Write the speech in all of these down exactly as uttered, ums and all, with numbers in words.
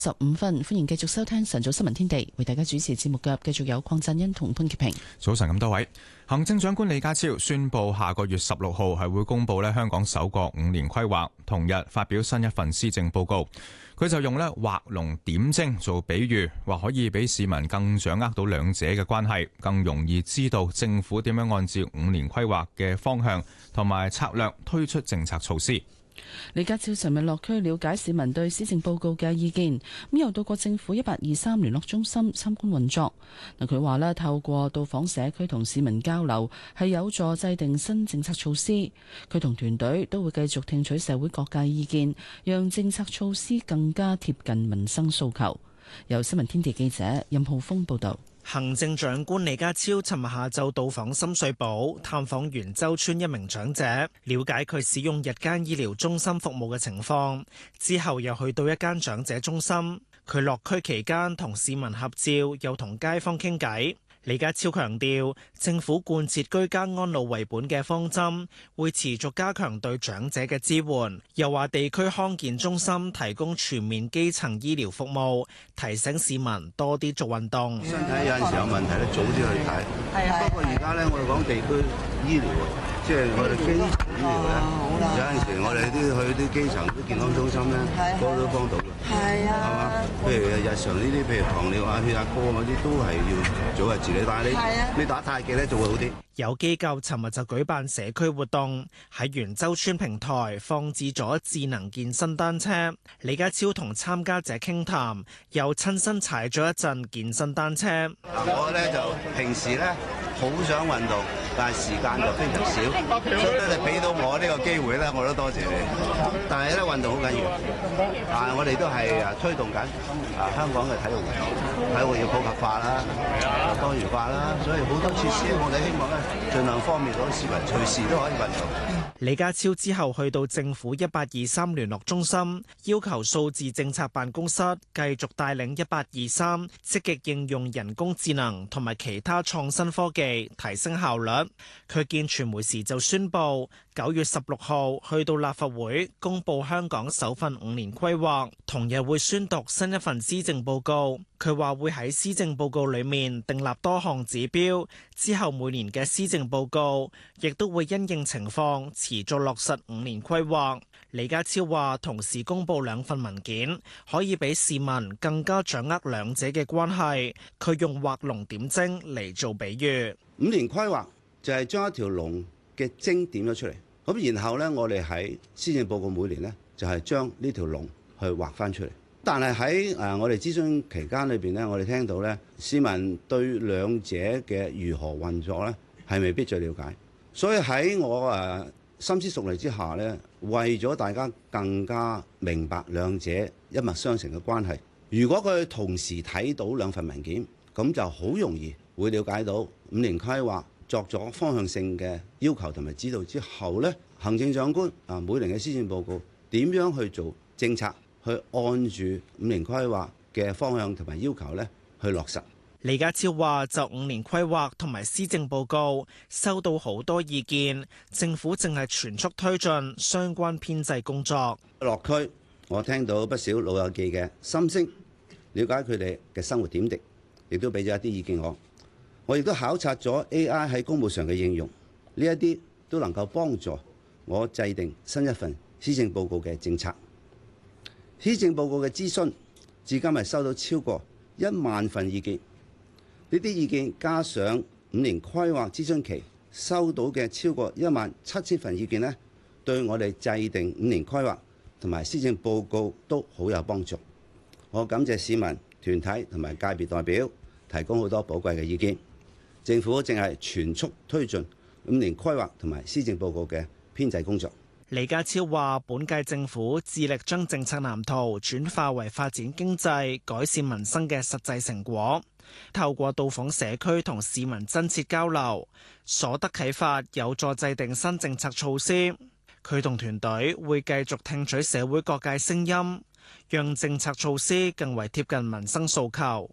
十五分，歡迎繼續收聽晨早新聞天地，為大家主持節目嘅繼續有鄺振恩同潘潔平。 早晨咁多位，行政長官李家超宣布下個月十六號係會公布咧香港首個五年規劃，同日發表新一份施政報告。佢就用咧畫龍點睛做比喻，話可以俾市民更掌握到兩者嘅關係，更容易知道政府點樣按照五年規劃嘅方向同埋策略推出政策措施。 李家超尋日落區了解市民對施政報告嘅意見，咁又到過政府一八二三聯絡中心參觀運作。嗱，佢話咧透過到訪社區同市民交流，係有助制定新政策措施。佢同團隊都會繼續聽取社會各界意見，讓政策措施更加貼近民生訴求。由新聞天地記者任浩峰報道。 行政長官李家超尋日下晝到訪深水埗，探訪元洲村一名長者，了解佢使用日間醫療中心服務嘅情況。之後又去到一間長者中心，佢落區期間同市民合照，又同街坊傾偈。李家超強調，政府貫徹居家安老為本嘅方針，會持續加強對長者嘅支援。又話地區康健中心提供全面基層醫療服務，提醒市民多啲做運動。 身體有陣時有問題咧，早啲去睇。係啊。不過而家咧，我哋講地區醫療，即係我哋基層醫療咧，有陣時我哋啲去啲基層啲健康中心咧，嗰都幫到嘅。係啊。係嘛？譬如日常呢啲，譬如糖尿啊、血壓高嗰啲，都係要早日治理。但係你你打太極咧，就會好啲。 有機構尋日就舉辦社區活動，喺元洲村平台放置咗智能健身單車。李家超同參加者傾談，又親身踩咗一陣健身單車。 我咧就平時咧好想運動，但係時間就非常少，所以咧你俾到我呢個機會咧，我都多謝你。但係咧運動好緊要，但係我哋都係啊推動緊啊香港嘅體育體育要普及化啦、多元化啦，所以好多設施我哋希望咧盡量方便到市民隨時都可以運動。 李家超之後去到政府一八二三聯絡中心，要求數字政策辦公室繼續帶領一八二三積極應用人工智能同埋其他創新科技，提升效率。佢見傳媒時就宣布，九月十六號去到立法會公布香港首份五年規劃，同日會宣讀新一份施政報告。佢話會喺施政報告裏面訂立多項指標，之後每年嘅施政報告亦都會因應情況持續落實五年規劃。李家超話同時公布兩份文件，可以俾市民更加掌握兩者嘅關係。佢用畫龍點睛嚟做比喻。 五年規劃就係將一條龍嘅精點咗出嚟，咁然後呢，我哋喺施政報告每年呢，就係將呢條龍去畫翻出嚟。但係喺誒我哋諮詢期間裏邊呢，我哋聽到呢，市民對兩者嘅如何運作呢，係未必最了解。所以喺我誒深思熟慮之下呢，為咗大家更加明白兩者一脈相承嘅關係，如果佢同時睇到兩份文件，咁就好容易會了解到五年規劃作咗方向性嘅要求同埋指導之後呢，行政長官啊每年嘅施政報告點樣去做政策，去按住五年規劃嘅方向同埋要求呢去落實。 李家超話就五年規劃同埋施政報告收到好多意見，政府正係全速推進相關編制工作。 落區我聽到不少老友記嘅心聲，了解佢哋嘅生活點滴，亦都俾咗一啲意見我。我亦都考察咗 A I 喺公務上嘅應用，呢一啲都能夠幫助我制定新一份施政報告嘅政策。施政報告嘅諮詢至今係收到超過一萬份意見，呢啲意見加上五年規劃諮詢期收到嘅超過一萬七千份意見呢，對我哋制定五年規劃同埋施政報告都好有幫助。我感謝市民、團體同埋界別代表提供好多寶貴嘅意見。政府正係全速推進五年規劃同埋施政報告嘅編制工作。 李家超話：本屆政府致力將政策藍圖轉化為發展經濟、改善民生嘅實際成果，透過到訪社區同市民真切交流，所得啟發有助制定新政策措施。佢同團隊會繼續聽取社會各界聲音，讓政策措施更為貼近民生訴求。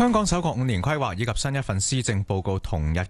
香港首個五年規劃以及新一份施政報告同日